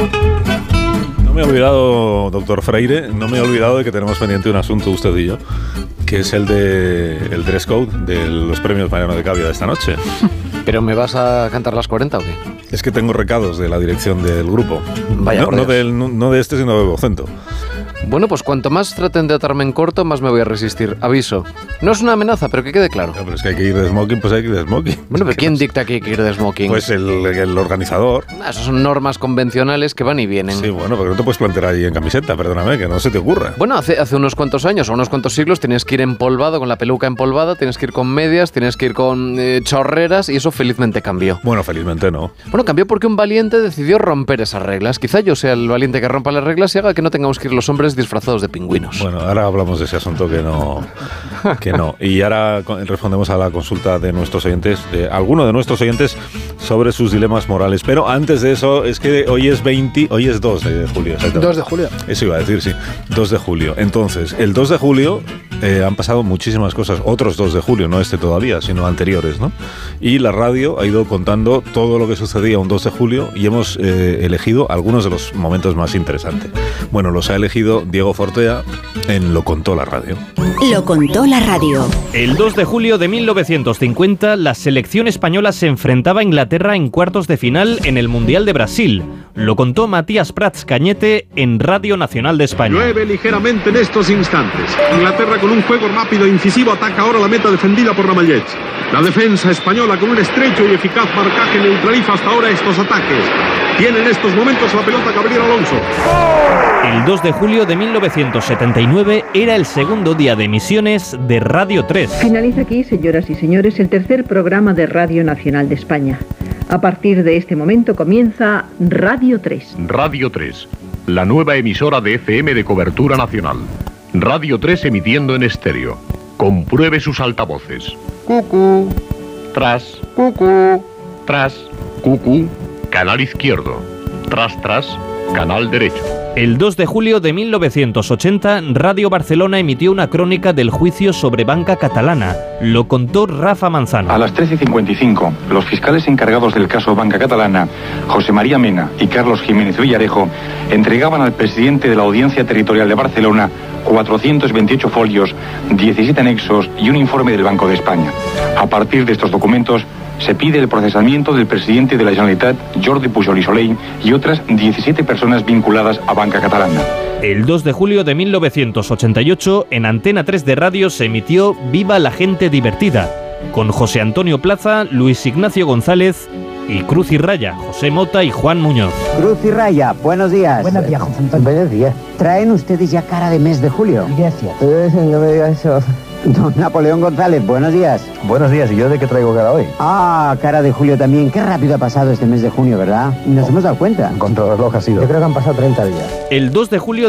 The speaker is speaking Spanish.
No me he olvidado, doctor Freire, no me he olvidado de que tenemos pendiente un asunto usted y yo, que es el dress code de los premios Mariano de Cavia de esta noche. ¿Pero me vas a cantar las 40 o qué? Es que tengo recados de la dirección del grupo. Vaya, no de este, sino de Vocento. Bueno, pues cuanto más traten de atarme en corto, más me voy a resistir. Aviso. No es una amenaza, pero que quede claro. No, pero es que hay que ir de smoking, pues hay que ir de smoking. Bueno, pero ¿quién dicta que hay que ir de smoking? Pues el organizador. Esas son normas convencionales que van y vienen. Sí, bueno, pero no te puedes plantear ahí en camiseta, perdóname, que no se te ocurra. Bueno, hace unos cuantos años o unos cuantos siglos tenías que ir empolvado, con la peluca empolvada, tienes que ir con medias, tienes que ir con chorreras, y eso felizmente cambió. Bueno, felizmente no. Bueno, cambió porque un valiente decidió romper esas reglas. Quizá yo sea el valiente que rompa las reglas y haga que no tengamos que ir los hombres disfrazados de pingüinos. Bueno, ahora hablamos de ese asunto que no. Y ahora respondemos a la consulta de nuestros oyentes, de alguno de nuestros oyentes, sobre sus dilemas morales. Pero antes de eso, es que hoy es 2 de julio. 2 de julio. Eso iba a decir, sí. 2 de julio. Entonces, el 2 de julio han pasado muchísimas cosas. Otros 2 de julio, no este todavía, sino anteriores, ¿no? Y la radio ha ido contando todo lo que sucedía un 2 de julio y hemos elegido algunos de los momentos más interesantes. Bueno, los ha elegido Diego Fortea en Lo contó la radio. Lo contó la radio. El 2 de julio de 1950, la selección española se enfrentaba a Inglaterra en cuartos de final en el Mundial de Brasil. Lo contó Matías Prats Cañete en Radio Nacional de España. Llueve ligeramente en estos instantes. Inglaterra, con un juego rápido e incisivo, ataca ahora la meta defendida por Ramallets. La defensa española, con un estrecho y eficaz marcaje, neutraliza hasta ahora estos ataques. Tiene en estos momentos la pelota Gabriel Alonso. El 2 de julio de 1979 era el segundo día de emisiones de Radio 3. Finaliza aquí, señoras y señores, el tercer programa de Radio Nacional de España. A partir de este momento comienza Radio 3. Radio 3, la nueva emisora de FM de cobertura nacional. Radio 3 emitiendo en estéreo. Compruebe sus altavoces. Cucú, tras, cucú, tras, cucú, canal izquierdo. Tras, canal derecho. El 2 de julio de 1980, Radio Barcelona emitió una crónica del juicio sobre Banca Catalana. Lo contó Rafa Manzano. A las 13:55, los fiscales encargados del caso Banca Catalana, José María Mena y Carlos Jiménez Villarejo, entregaban al presidente de la Audiencia Territorial de Barcelona 428 folios, 17 anexos y un informe del Banco de España. A partir de estos documentos, se pide el procesamiento del presidente de la Generalitat, Jordi Pujol i Soley, y otras 17 personas vinculadas a Banca Catalana. El 2 de julio de 1988, en Antena 3 de Radio se emitió Viva la gente divertida, con José Antonio Plaza, Luis Ignacio González y Cruz y Raya, José Mota y Juan Muñoz. Cruz y Raya, buenos días. Buenos días, José Antonio. Buenos días. ¿Traen ustedes ya cara de mes de julio? Gracias. No me digas eso. Don Napoleón González, buenos días. Buenos días, ¿y yo de qué traigo cara hoy? Ah, cara de julio también. Qué rápido ha pasado este mes de junio, ¿verdad? Nos hemos dado cuenta. Contrarreloj ha sido. Yo creo que han pasado 30 días. El 2 de julio